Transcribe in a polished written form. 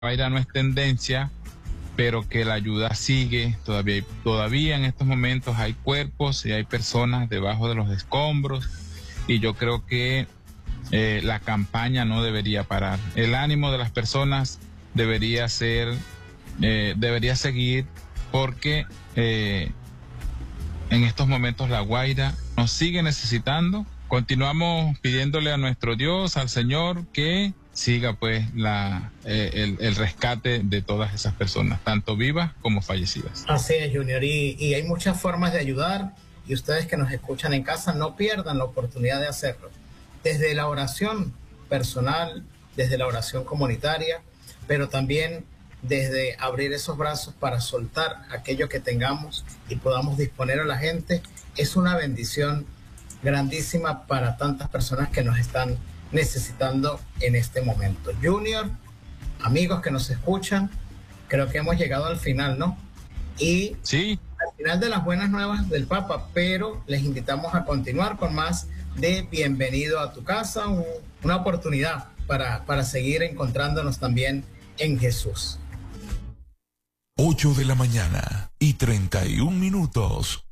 Guaira no es tendencia, pero que la ayuda sigue. Todavía en estos momentos hay cuerpos y hay personas debajo de los escombros, y yo creo que la campaña no debería parar. El ánimo de las personas debería seguir, porque en estos momentos La Guaira nos sigue necesitando. Continuamos pidiéndole a nuestro Dios, al Señor, que siga pues el rescate de todas esas personas, tanto vivas como fallecidas. Así es, Junior, y hay muchas formas de ayudar, y ustedes que nos escuchan en casa no pierdan la oportunidad de hacerlo. Desde la oración personal, desde la oración comunitaria, pero también desde abrir esos brazos para soltar aquello que tengamos y podamos disponer a la gente. Es una bendición grandísima para tantas personas que nos están necesitando en este momento. Junior, amigos que nos escuchan, creo que hemos llegado al final, ¿no? Y sí, al final de las buenas nuevas del Papa, pero les invitamos a continuar con más de Bienvenido a tu casa, una oportunidad para seguir encontrándonos también en Jesús. 8 de la mañana y 31 minutos.